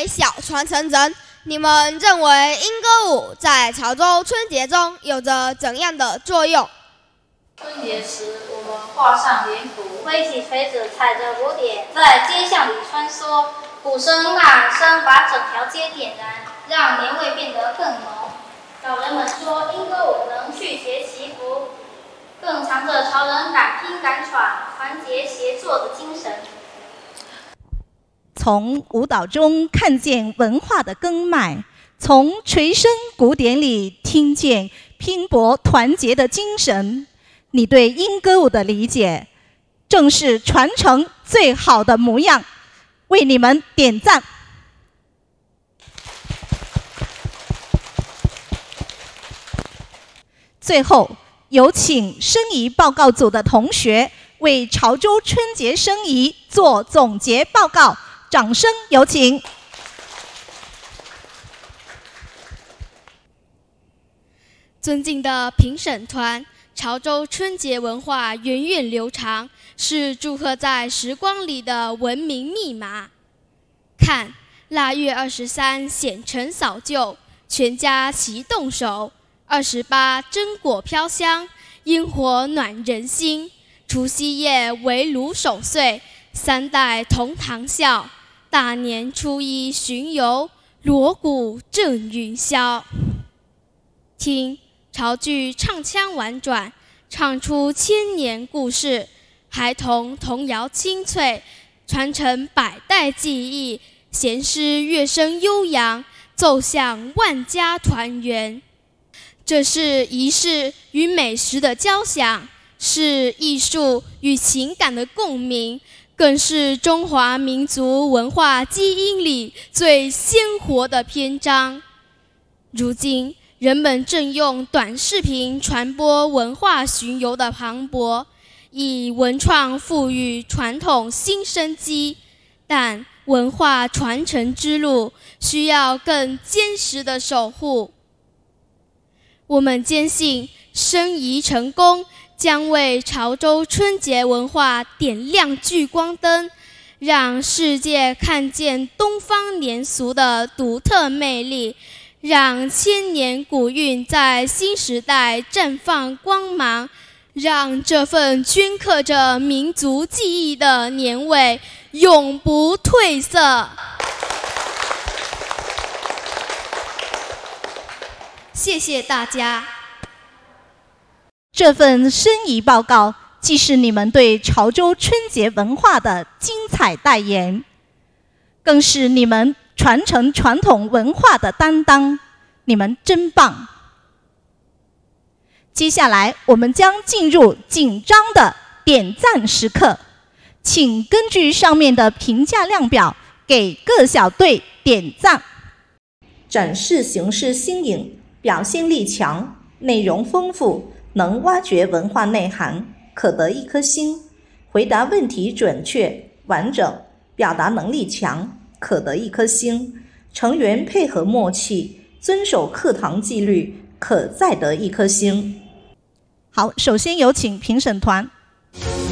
小传承人，你们认为莺歌舞在潮州春节中有着怎样的作用？ 春节时，我们画上脸谱，挥起锤子，踩着鼓点，在街巷里穿梭，鼓声、呐喊声把整条街点燃，让年味变得更浓。老人们说，莺歌舞能驱邪祈福，更藏着潮人敢拼敢闯、团结协作的精神。 从舞蹈中看见文化的根脉，从锤声鼓点里听见拼搏团结的精神。你对莺歌舞的理解，正是传承最好的模样。为你们点赞。最后，有请生仪报告组的同学为潮州春节生仪做总结报告。掌声有请。 尊敬的评审团，潮州春节文化源远流长，是祝贺在时光里的文明密码。看，腊月23显尘扫旧，全家齐动手；28榛果飘香，烟火暖人心；除夕夜围炉守岁，3代同堂笑；大年初1巡游，锣鼓震云霄。听，潮剧唱腔婉转，唱出千年故事；孩童童谣清脆，传承百代记忆；弦诗乐声悠扬，奏响万家团圆。这是仪式与美食的交响，是艺术与情感的共鸣，更是中华民族文化基因里最鲜活的篇章。如今，人们正用短视频传播文化巡游的磅礴，以文创赋予传统新生机，但文化传承之路需要更坚实的守护。我们坚信，生仪成功将为潮州春节文化点亮聚光灯，让世界看见东方年俗的独特魅力，让千年古韵在新时代绽放光芒，让这份镌刻着民族记忆的年味永不褪色。谢谢大家。 这份生仪报告既是你们对潮州春节文化的精彩代言，更是你们传承传统文化的担当。你们真棒！接下来我们将进入紧张的点赞时刻，请根据上面的评价量表给各小队点赞。展示形式新颖，表现力强，内容丰富，能挖掘文化内涵，可得1颗星；回答问题准确完整，表达能力强，可得1颗星；成员配合默契，遵守课堂纪律，可再得1颗星。好，首先有请评审团。